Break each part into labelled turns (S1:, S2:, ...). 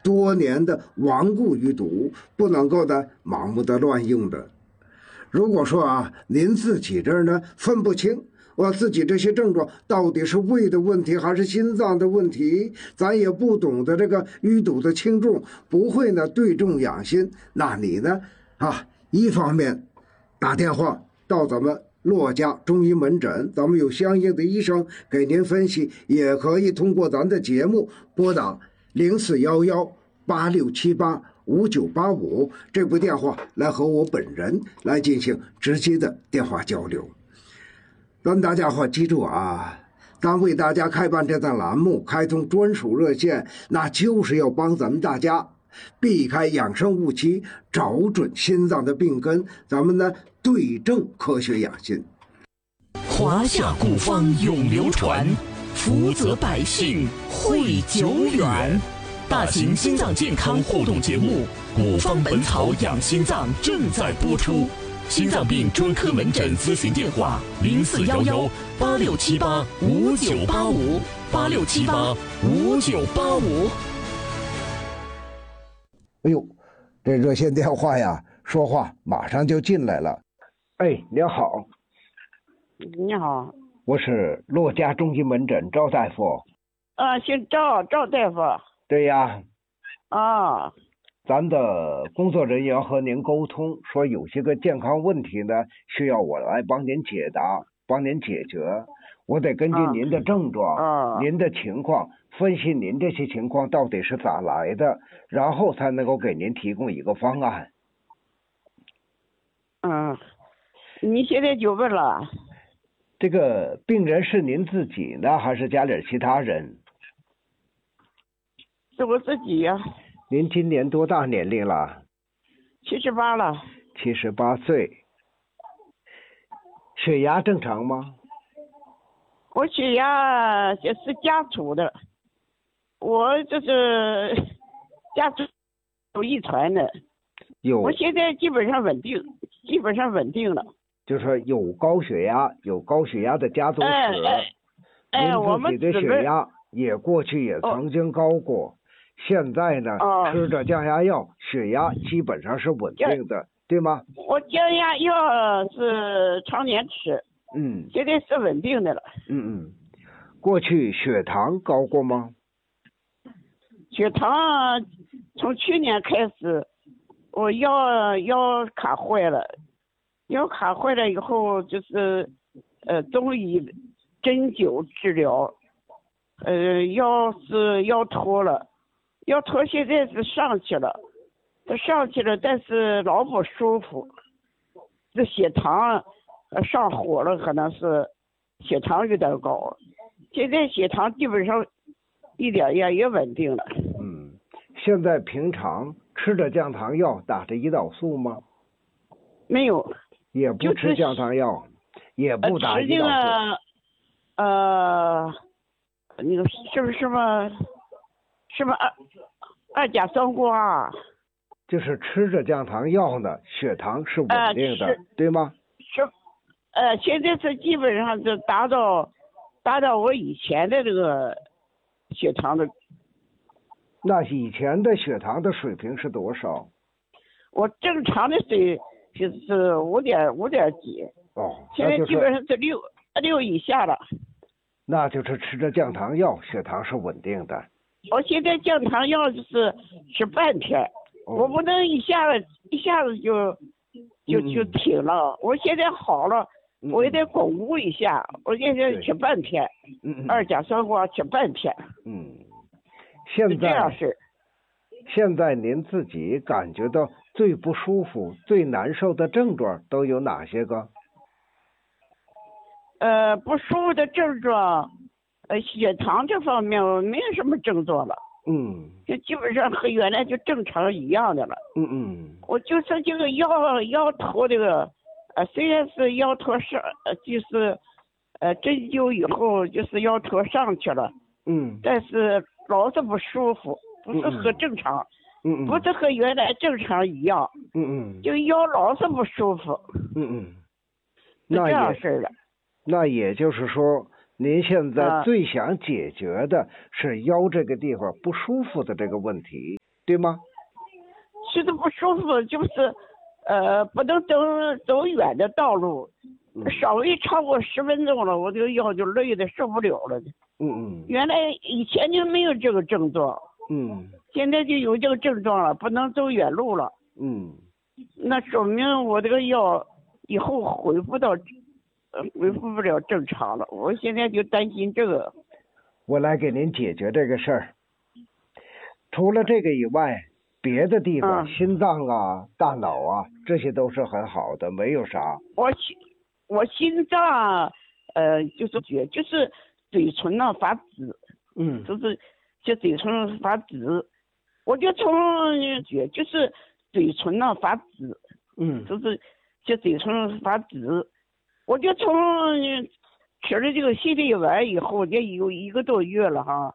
S1: 多年的顽固于毒，不能够的盲目的乱用的。如果说您自己这儿呢分不清我自己这些症状到底是胃的问题还是心脏的问题，咱也不懂得这个淤堵的轻重，不会呢对症养心，那你呢一方面打电话到咱们骆家中医门诊，咱们有相应的医生给您分析，也可以通过咱的节目拨打041186785985这部电话来和我本人来进行直接的电话交流。咱大家伙记住咱为大家开办这档栏目，开通专属热线，那就是要帮咱们大家避开养生误区，找准心脏的病根，咱们呢对症科学养心。
S2: 华夏古方永流传，福泽百姓惠久远。大型心脏健康互动节目《古方本草养心脏》正在播出。心脏病专科门诊咨询电话：041186785985，86785985。
S1: 哎呦，这热线电话呀，说话马上就进来了。哎，你好。
S3: 你好，
S1: 我是骆家中医门诊赵大夫。
S3: 姓赵大夫。
S1: 对呀。咱的工作人员和您沟通说，有些个健康问题呢，需要我来帮您解答，帮您解决。我得根据您的症状、您的情况，分析您这些情况到底是咋来的，然后才能够给您提供一个方案。
S3: 你现在就问了，
S1: 这个病人是您自己呢，还是家里其他人？
S3: 是我自己呀。
S1: 您今年多大年龄了
S3: ？78了。
S1: 78岁。血压正常吗？
S3: 我血压也是家族的，我就是家族有遗传的。我现在基本上稳定了。
S1: 就是说有高血压的家族史。您自己的血压过去也曾经高过。现在呢，吃着降压药，血压基本上是稳定的，对吗？
S3: 我降压药是常年吃，现在是稳定的了。
S1: 过去血糖高过吗？
S3: 血糖从去年开始，我腰卡坏了以后就是中医针灸治疗，腰托了。腰托现在是上去了，但是老不舒服。这血糖上火了，可能是血糖有点高。现在血糖基本上一点也稳定了。
S1: 现在平常吃着降糖药，打着胰岛素吗？
S3: 没有。
S1: 也不吃降糖药，也不打胰岛
S3: 素。那个是不是二甲双胍？
S1: 就是吃着降糖药呢，血糖是稳定的，对吗？
S3: 现在是基本上就达到我以前的这个血糖的。
S1: 那以前的血糖的水平是多少？
S3: 我正常的水就是5点几。现在基本上是6以下了。
S1: 那就是吃着降糖药，血糖是稳定的。
S3: 我现在降糖药就是吃半天，我不能一下子就停了。我现在好了，我也得巩固一下。我现在吃半天，二甲双胍吃半天。
S1: 现在您自己感觉到最不舒服、最难受的症状都有哪些个？
S3: 不舒服的症状，血糖这方面我没有什么症状了。就基本上和原来就正常一样的了。我就是这个腰托这个，虽然是腰托上，就是针灸以后就是腰托上去了。但是老是不舒服，不是和正常，不是和原来正常一样。就腰老是不舒服。是这样式的。
S1: 那也就是说，您现在最想解决的是腰这个地方不舒服的这个问题， 对吗？
S3: 吃的不舒服，就是不能走远的道路，稍微超过10分钟了，我这个腰就累的受不了了。原来以前就没有这个症状，现在就有这个症状了，不能走远路了。那说明我这个腰以后恢复不了正常了。我现在就担心这个。
S1: 我来给您解决这个事儿。除了这个以外，别的地方，心脏啊、大脑啊，这些都是很好的，没有啥。
S3: 我心脏就是嘴唇啊发紫，就嘴唇发紫，我就从就是嘴唇啊发紫，就嘴唇发紫，我就从吃了这个心力丸以后，也有1个多月了哈。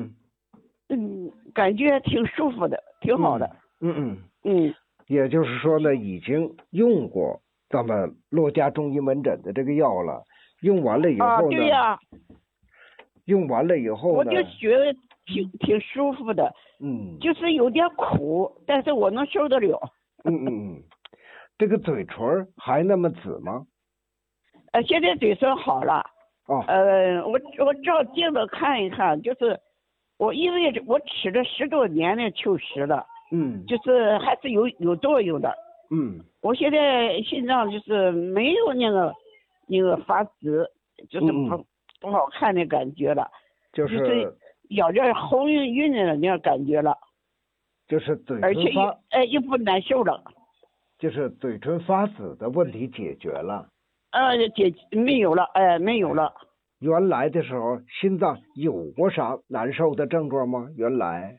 S3: 感觉挺舒服的，挺好的。也就是说呢，已经用过咱们骆家中医门诊的这个药了，用完了以后呢， 对呀，
S1: 用完了以后呢，
S3: 我就觉得挺舒服的。就是有点苦，但是我能受得了。这个嘴唇还那么紫吗？现在嘴唇好了。我照镜子看一看，就是因为我吃了10多年的秋实了，就是还是有作用的。我现在心脏就是没有那个发紫，就是不好看的感觉了，就是有点红晕的那种感觉了，
S1: 就是嘴唇
S3: 而且又不难受了，
S1: 就是嘴唇发紫的问题解决了。
S3: 没有了，没有了。
S1: 原来的时候心脏有过啥难受的症状吗？原来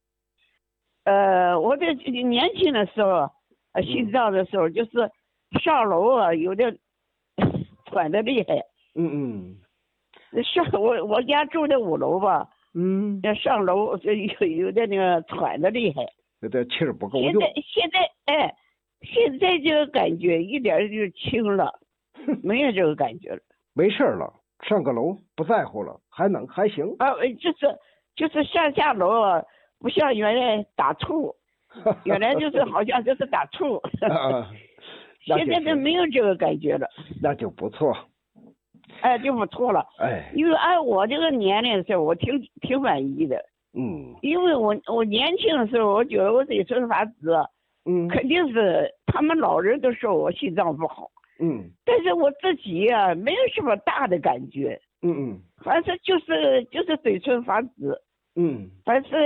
S3: 我在年轻的时候心脏的时候就是上楼啊有点喘的厉害。我家住在5楼吧，要上楼就有点那个喘的厉害，
S1: 有点气儿不够用。
S3: 现在这个感觉一点就轻了，没有这个感觉了。
S1: 没事了，上个楼不在乎了，还行。
S3: 就是上下楼啊，不像原来打怵，原来就是好像就是打怵。现在都没有这个感觉了。
S1: 那就不错。
S3: 就不错了。因为按我这个年龄的时候，我挺满意的。因为我年轻的时候，我觉得我嘴唇发紫，肯定是他们老人都说我心脏不好。但是我自己呀，没有什么大的感觉。反正就是嘴唇发紫。反正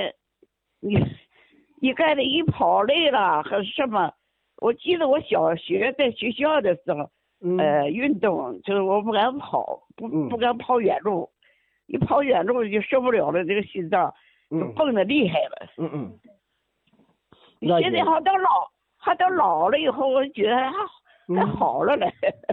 S3: 你干的一跑累了和什么，我记得我小学在学校的时候，运动就是我不敢跑，不敢跑远路，一跑远路就受不了了，这个心脏就蹦得厉害了。现在好到老了以后，我觉得还好了嘞。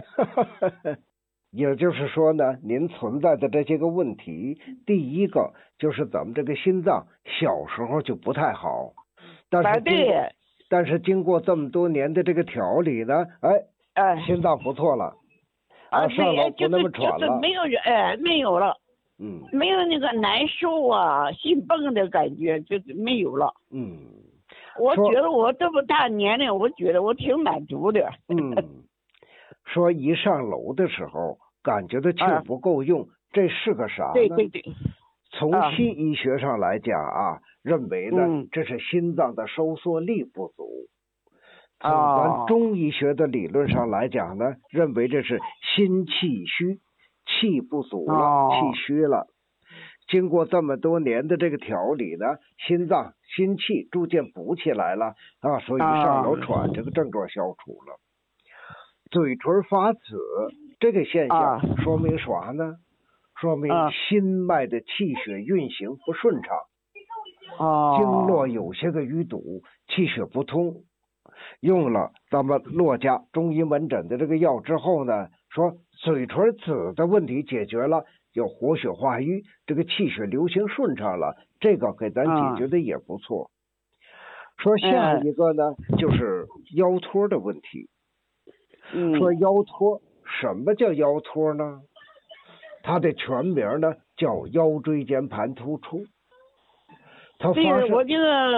S1: 也就是说呢，您存在的这些个问题，第一个就是咱们这个心脏小时候就不太好，但是经过这么多年的这个调理呢，心脏不错了，上楼不那么喘了，
S3: 没有了，没有那个难受啊、心蹦的感觉，就是没有了。我觉得我这么大年龄，我觉得我挺满足的。
S1: 说一上楼的时候感觉到气儿不够用，这是个啥呢？
S3: 对。
S1: 从西医学上来讲认为呢，这是心脏的收缩力不足。从咱中医学的理论上来讲呢，认为这是心气虚，气不足了，气虚了。经过这么多年的这个调理呢，心气逐渐补起来了所以上楼喘这个症状消除了。嘴唇发紫这个现象说明啥呢？说明心脉的气血运行不顺畅，经络有些个淤堵，气血不通。用了咱们骆家中医门诊的这个药之后呢，说嘴唇紫的问题解决了，有活血化瘀，这个气血流行顺畅了，这个给咱解决的也不错。说下一个呢，就是腰托的问题。说腰托，什么叫腰托呢？它的全名呢叫腰椎间盘突出。它发生